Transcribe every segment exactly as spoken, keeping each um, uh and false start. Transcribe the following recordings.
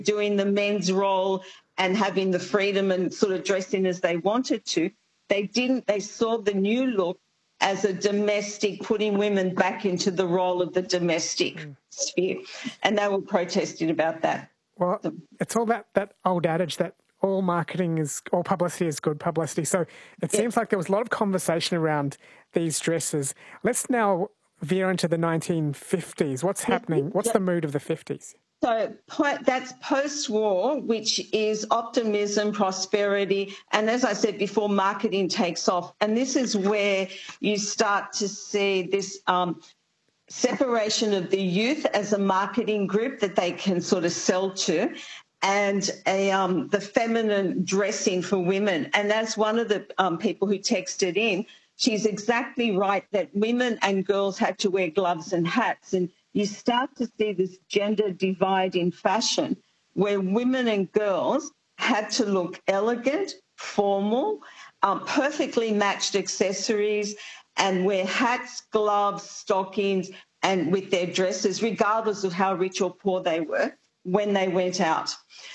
doing the men's role and having the freedom and sort of dressing as they wanted to. They didn't, they saw the new look as a domestic, putting women back into the role of the domestic mm. sphere. And they were protesting about that. Well, it's all that, that old adage that all marketing is, all publicity is good publicity. So it seems yeah. like there was a lot of conversation around these dresses. Let's now veer into the nineteen fifties. What's happening? What's yeah. the mood of the fifties? So that's post-war, which is optimism, prosperity, and as I said before, marketing takes off. And this is where you start to see this um, separation of the youth as a marketing group that they can sort of sell to, and a, um, the feminine dressing for women. And that's one of the um, people who texted in. She's exactly right that women and girls had to wear gloves and hats, and you start to see this gender divide in fashion where women and girls had to look elegant, formal, um, perfectly matched accessories, and wear hats, gloves, stockings, and with their dresses, regardless of how rich or poor they were, when they went out.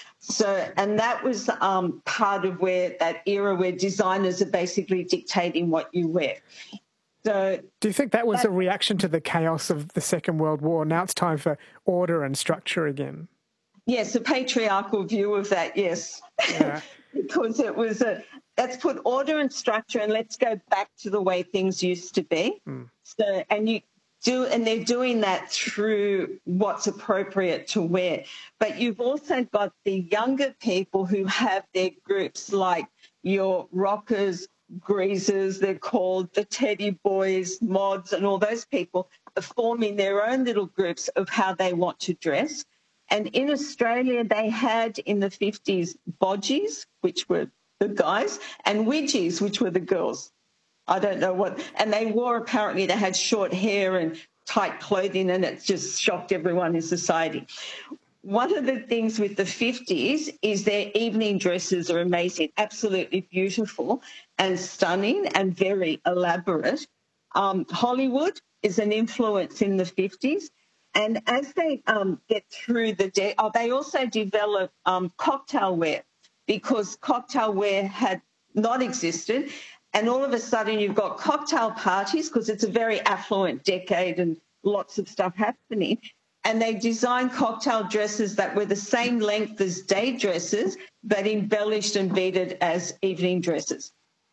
So, and that was um, part of where that era where designers are basically dictating what you wear. So, do you think that was that, a reaction to the chaos of the Second World War? Now it's time for order and structure again. Yes, a patriarchal view of that, yes. Yeah. Because it was a, let's put order and structure and let's go back to the way things used to be. Mm. So, and you do, and they're doing that through what's appropriate to wear. But you've also got the younger people who have their groups like your rockers, greasers, they're called, the teddy boys, mods, and all those people are forming their own little groups of how they want to dress. And in Australia, they had in the fifties bodgies, which were the guys, and widgies, which were the girls. I don't know what, and they wore, apparently they had short hair and tight clothing, and it just shocked everyone in society. One of the things with the fifties is their evening dresses are amazing, absolutely beautiful and stunning and very elaborate. Um, Hollywood is an influence in the fifties. And as they um, get through the day, oh, they also develop um, cocktail wear, because cocktail wear had not existed. And all of a sudden you've got cocktail parties, because it's a very affluent decade and lots of stuff happening. And they designed cocktail dresses that were the same length as day dresses, but embellished and beaded as evening dresses.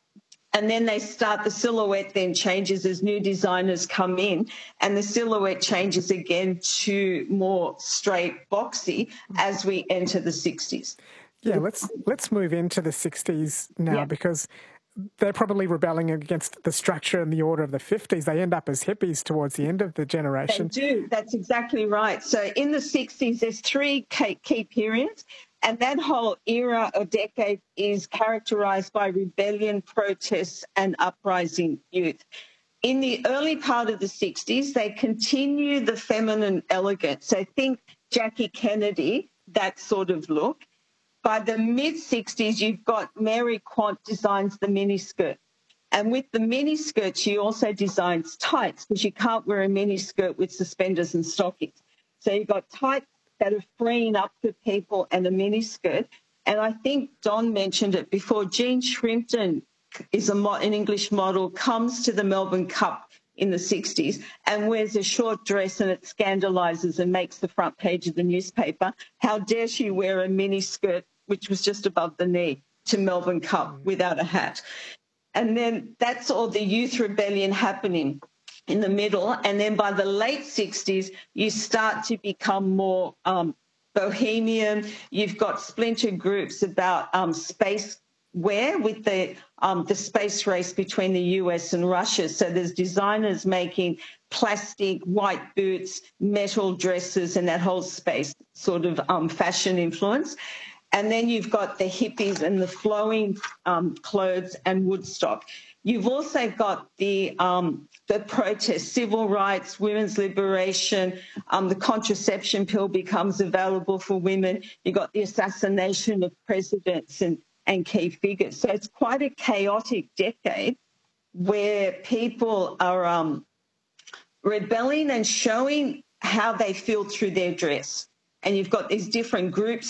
And then they start, the silhouette then changes as new designers come in, and the silhouette changes again to more straight, boxy as we enter the sixties. Yeah, let's let's move into the sixties now, yeah. because they're probably rebelling against the structure and the order of the fifties. They end up as hippies towards the end of the generation. They do. That's exactly right. So in the sixties, there's three key periods, and that whole era or decade is characterised by rebellion, protests and uprising youth. In the early part of the sixties, they continue the feminine elegance. So think Jackie Kennedy, that sort of look. By the mid-sixties, you've got Mary Quant designs the miniskirt. And with the miniskirt, she also designs tights, because you can't wear a miniskirt with suspenders and stockings. So you've got tights that are freeing up for people and a miniskirt. And I think Don mentioned it before, Jean Shrimpton is a mo- an English model, comes to the Melbourne Cup in the sixties and wears a short dress, and it scandalises and makes the front page of the newspaper. How dare she wear a miniskirt, which was just above the knee, to Melbourne Cup without a hat? And then that's all the youth rebellion happening in the middle. And then by the late sixties, you start to become more um, bohemian. You've got splinter groups about um, space wear with the um, the space race between the U S and Russia. So there's designers making plastic, white boots, metal dresses, and that whole space sort of um, fashion influence. And then you've got the hippies and the flowing um, clothes and Woodstock. You've also got the um, the protests, civil rights, women's liberation. Um, the contraception pill becomes available for women. You've got the assassination of presidents and, and key figures. So it's quite a chaotic decade where people are um, rebelling and showing how they feel through their dress. And you've got these different groups